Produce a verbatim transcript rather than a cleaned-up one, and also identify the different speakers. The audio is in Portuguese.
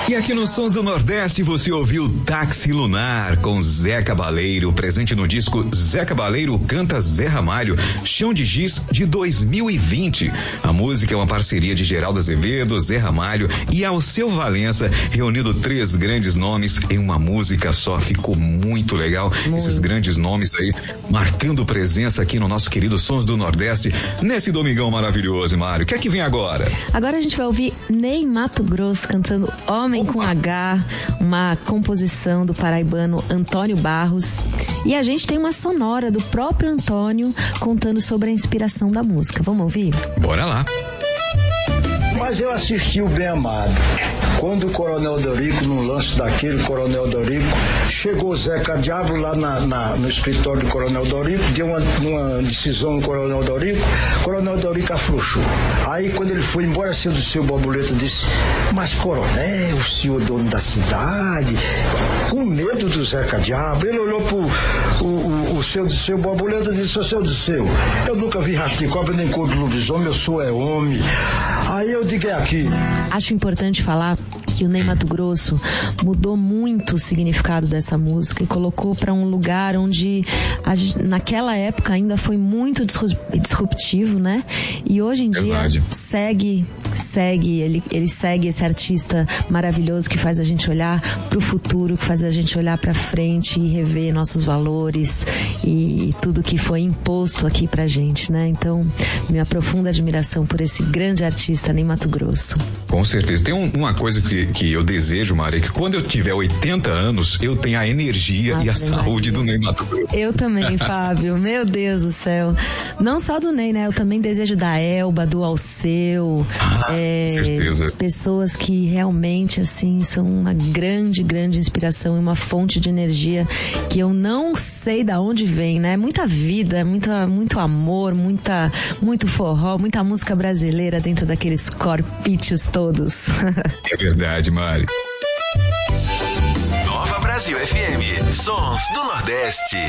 Speaker 1: E aqui nos Sons do Nordeste você ouviu Táxi Lunar com Zé Cabaleiro, presente no disco Zé Cabaleiro Canta Zé Ramalho, Chão de Giz de dois mil e vinte. A música é uma parceria de Geraldo Azevedo, Zé Ramalho e Alceu Valença, reunindo três grandes nomes em uma música só. Ficou muito legal. Muito. Esses grandes nomes aí marcando presença aqui no nosso querido Sons do Nordeste nesse domingão maravilhoso, Mário. O que é que vem agora?
Speaker 2: Agora a gente vai ouvir Ney Matogrosso cantando Homem com H, uma composição do paraibano Antônio Barros. E a gente tem uma sonora do próprio Antônio contando sobre a inspiração da música. Vamos ouvir?
Speaker 1: Bora lá.
Speaker 3: Mas eu assisti o Bem Amado. Quando o Coronel Dorico, num lance daquele, Coronel Dorico, chegou o Zeca Diabo lá na, na, no escritório do Coronel Dorico, deu uma, uma decisão no Coronel Dorico, o Coronel Dorico afrouxou. Aí quando ele foi embora, assim, do seu Borboleta disse: mas Coronel, o senhor dono da cidade, com medo do Zeca Diabo, ele olhou pro o, o, o seu do seu Borboleta e disse: ô seu do seu, eu nunca vi rastro de cobra nem cor do lobisomem, eu sou é homem. Aí eu digo: é aqui.
Speaker 2: Acho importante falar que o Ney Matogrosso mudou muito o significado dessa música e colocou para um lugar onde a, naquela época ainda foi muito disruptivo, né? E hoje em dia Verdade. segue, segue, ele, ele segue esse artista maravilhoso que faz a gente olhar pro futuro, que faz a gente olhar pra frente e rever nossos valores e tudo que foi imposto aqui pra gente, né? Então, minha profunda admiração por esse grande artista, Ney Matogrosso.
Speaker 1: Com certeza. Tem um, uma coisa que, que eu desejo, Maria, é que quando eu tiver oitenta anos, eu tenha a energia ah, e a saúde do Ney Matogrosso.
Speaker 2: Eu também, Fábio. Meu Deus do céu. Não só do Ney, né? Eu também desejo da Elba, do Alceu.
Speaker 1: Ah, é, com certeza.
Speaker 2: Pessoas que realmente, assim, são uma grande, grande inspiração e uma fonte de energia que eu não sei da onde vem, né? Muita vida, muita, muito amor, muita, muito forró, muita música brasileira dentro daqueles corpítios todos.
Speaker 1: É verdade, Mari.
Speaker 4: Nova Brasil F M, Sons do Nordeste.